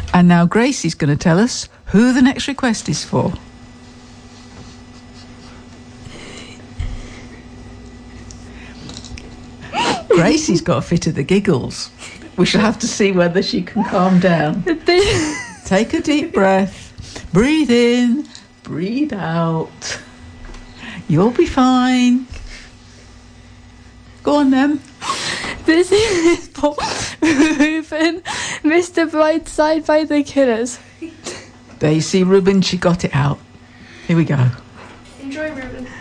And now Gracie's going to tell us who the next request is for. Gracie's got a fit of the giggles. We shall have to see whether she can calm down. Take a deep breath. Breathe in. Breathe out. You'll be fine. Go on then. This is for Reuben, Mr. Brightside by the Killers. There you see, Reuben, she got it out. Here we go. Enjoy, Reuben.